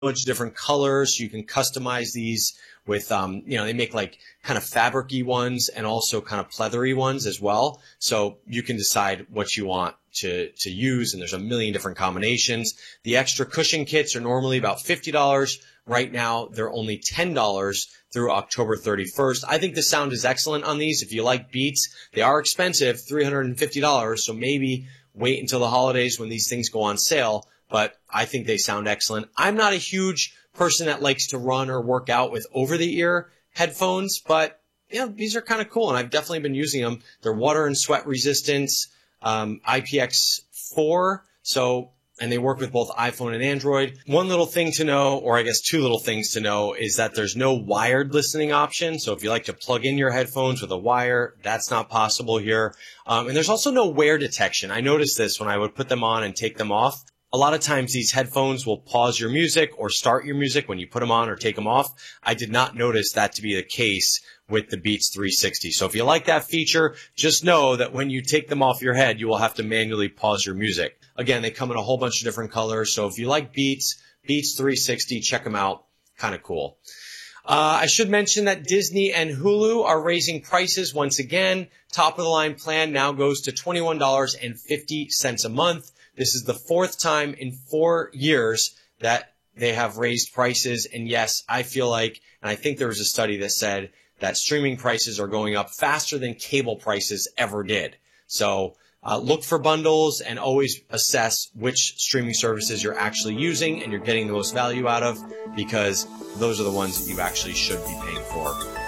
bunch of different colors. You can customize these with, they make like kind of fabric-y ones and also kind of pleathery ones as well. So you can decide what you want to use, and there's a million different combinations. The extra cushion kits are normally about $50. Right now, they're only $10 through October 31st. I think the sound is excellent on these. If you like Beats, they are expensive, $350. So maybe wait until the holidays when these things go on sale. But I think they sound excellent. I'm not a huge person that likes to run or work out with over-the-ear headphones, but these are kind of cool, and I've definitely been using them. They're water and sweat resistance, IPX4, and they work with both iPhone and Android. One little thing to know, or I guess two little things to know, is that there's no wired listening option. So if you like to plug in your headphones with a wire, that's not possible here. And there's also no wear detection. I noticed this when I would put them on and take them off. A lot of times these headphones will pause your music or start your music when you put them on or take them off. I did not notice that to be the case with the Beats 360. So if you like that feature, just know that when you take them off your head, you will have to manually pause your music. Again, they come in a whole bunch of different colors. So if you like Beats 360, check them out. Kind of cool. I should mention that Disney and Hulu are raising prices once again. Top of the line plan now goes to $21.50 a month. This is the fourth time in 4 years that they have raised prices. And yes, I feel like, and I think there was a study that said that streaming prices are going up faster than cable prices ever did. So look for bundles and always assess which streaming services you're actually using and you're getting the most value out of, because those are the ones that you actually should be paying for.